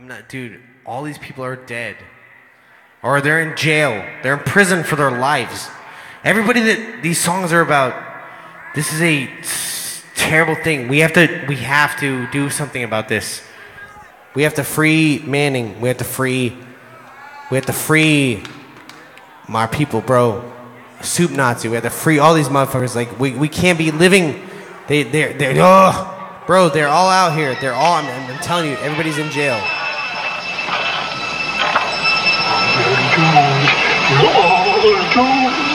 I'm not, dude. All these people are dead, or they're in jail. They're in prison for their lives. Everybody that these songs are about. This is a terrible thing. We have to do something about this. We have to free Manning. We have to free my people, bro. Soup Nazi. We have to free all these motherfuckers. Like we can't be living. Bro, they're all out here. They're all. I'm telling you, everybody's in jail. Jones.